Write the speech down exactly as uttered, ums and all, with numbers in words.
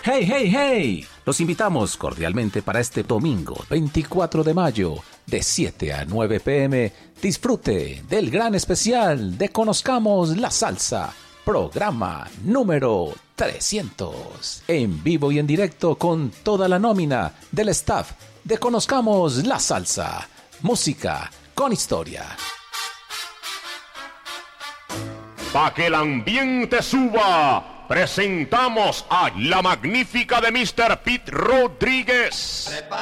¡Hey, hey, hey! Los invitamos cordialmente para este domingo veinticuatro de mayo de siete a nueve pm. Disfrute del gran especial de Conozcamos la Salsa, programa número trescientos. En vivo y en directo con toda la nómina del staff de Conozcamos la Salsa. Música con historia. Pa' que el ambiente suba, presentamos a la magnífica de mister Pete Rodríguez.